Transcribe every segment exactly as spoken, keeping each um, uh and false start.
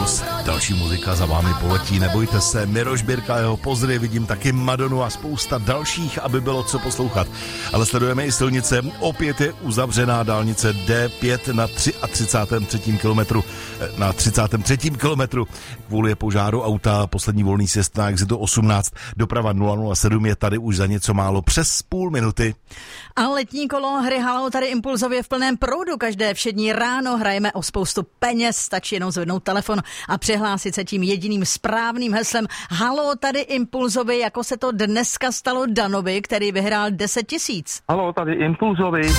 Impuls. Další muzika za vámi poletí, nebojte se. Miroš Birka, jeho pozry, vidím taky Madonu a spousta dalších, aby bylo co poslouchat. Ale sledujeme i silnice. Opět je uzavřená dálnice D pět na třicátém třetím kilometru. Na třicátém třetím kilometru kvůli požáru auta. Poslední volný sjezd na exitu osmnáct. Doprava nula nula sedm je tady už za něco málo přes půl minuty. A letní kolo hry Haló tady impulzově v plném proudu. Každé všední ráno hrajeme o spoustu peněz. Stačí jenom zvednout telefon a přihlásit se tím jediným správným heslem Haló tady impulzově, jako se to dneska stalo Danovi, který vyhrál deset tisíc. Haló tady impulzově.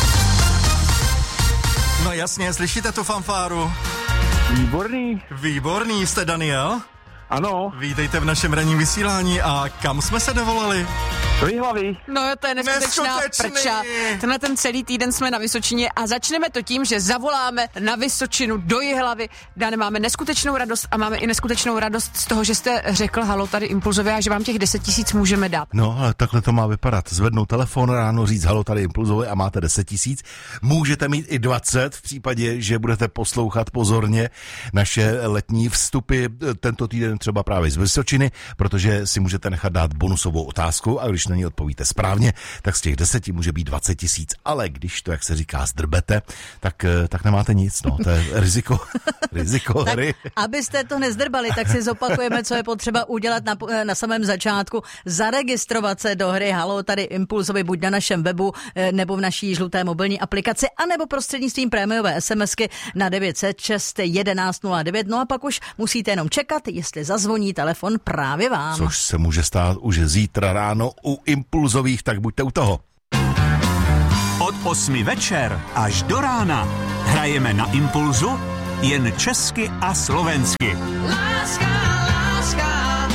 No jasně, slyšíte tu fanfáru? Výborný. Výborný, jste Daniel? Ano. Vítejte v našem ranním vysílání a kam jsme se dovolali? Do Jihlavy. No to je neskutečná prča. Tenhle ten celý týden jsme na Vysočině a začneme to tím, že zavoláme na Vysočinu do Jihlavy. Dáne, máme neskutečnou radost a máme i neskutečnou radost z toho, že jste řekl Haló tady impulzově a že vám těch deset tisíc můžeme dát. No, ale takhle to má vypadat. Zvednout telefon ráno, říct Haló tady impulzově a máte deset tisíc. Můžete mít i dvacet v případě, že budete poslouchat pozorně naše letní vstupy tento týden třeba právě z Vysočiny, protože si můžete nechat dát bonusovou otázku a když na ní odpovíte správně, tak z těch deseti může být dvacet tisíc, ale když to, jak se říká, zdrbete, tak, tak nemáte nic, no, to je riziko, riziko hry. Tak, abyste to nezdrbali, tak si zopakujeme, co je potřeba udělat na, na samém začátku. Zaregistrovat se do hry Haló tady impulzově buď na našem webu, nebo v naší žluté mobilní aplikaci, anebo prostřednictvím prémiové SMSky na devět set šest jedenáct nula devět, no a pak už musíte jenom čekat, jestli zazvoní telefon právě vám. Což se může stát už zítra ráno u impulzových, tak buďte u toho. Od osmi večer až do rána hrajeme na Impulzu jen česky a slovensky. Láska, láska,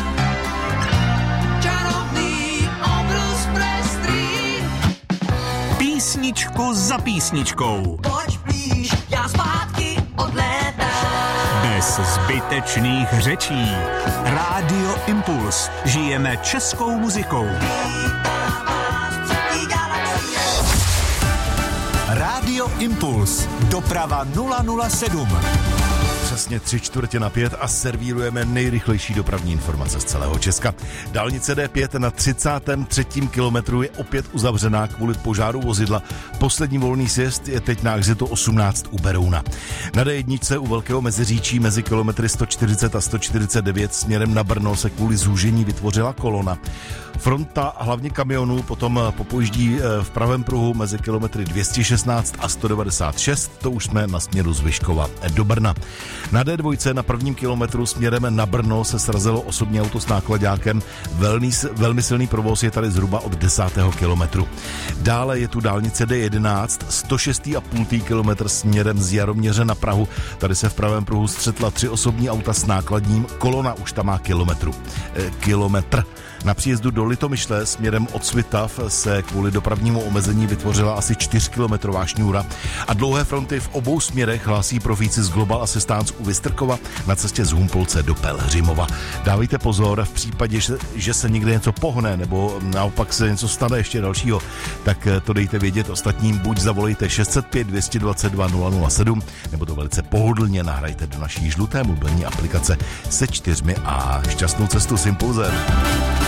čarovný obrus prestrý. Písničku za písničkou. Pojď blíž, já zpátky odlétám. Bez zbytečných řečí. Rádio Impuls. Žijeme českou muzikou. Rádio Impuls. Doprava nula nula sedm. Přesně tři čtvrtě na pět a servírujeme nejrychlejší dopravní informace z celého Česka. Dálnice D pět na třicátém třetím kilometru je opět uzavřená kvůli požáru vozidla. Poslední volný sjezd je teď na exitu osmnáct u Berouna. Na D jedna u Velkého Meziříčí mezi kilometry sto čtyřicet a sto čtyřicet devět směrem na Brno se kvůli zúžení vytvořila kolona. Fronta hlavně kamionů potom popojíždí v pravém pruhu mezi kilometry dvě stě šestnáct a sto devadesát šest, to už jsme na směru z Vyškova do Brna. Na D dva na prvním kilometru směrem na Brno se srazilo osobní auto s náklaďákem. Velmi, velmi silný provoz je tady zhruba od desátého kilometru. Dále je tu dálnice D jedenáct, sto šest celá pět kilometr směrem z Jaroměře na Prahu. Tady se v pravém pruhu střetla tři osobní auta s nákladním, kolona už tam má kilometru. Eh, kilometr. Na příjezdu do Litomyšle směrem od Svitav se kvůli dopravnímu omezení vytvořila asi čtyřkilometrová šňůra a dlouhé fronty v obou směrech hlásí profíci z Global Assistance u Vystrkova na cestě z Humpolce do Pelhřimova. Dávejte pozor, v případě, že se někde něco pohne nebo naopak se něco stane ještě dalšího, tak to dejte vědět ostatním, buď zavolejte šest set pět dvě dvacet dva nula nula sedm nebo to velice pohodlně nahrajte do naší žluté mobilní aplikace se čtyřmi a šťastnou cestu s Impulzem.